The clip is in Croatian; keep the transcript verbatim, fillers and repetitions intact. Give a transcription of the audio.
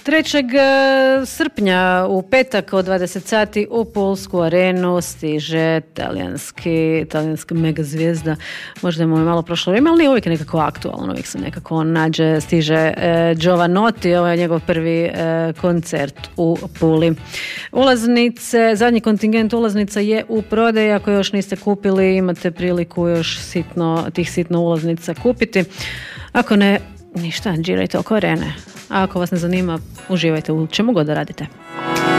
trećeg srpnja u petak od dvadeset sati u Pulsku arenu stiže talijanski, talijanska mega zvijezda. Možda mu je malo prošlo vrijeme, ali nije uvijek nekako aktualno, uvijek se nekako nađe, stiže e, Giovanotti, ovo je njegov prvi e, koncert u Puli. Ulaznice, zadnji kontingent ulaznica je u prodaji, ako još niste kupili, imate priliku još sitno, tih sitno ulaznica kupiti. Ako ne, ništa, džirajte oko arene. A ako vas ne zanima, uživajte u čemu god da radite.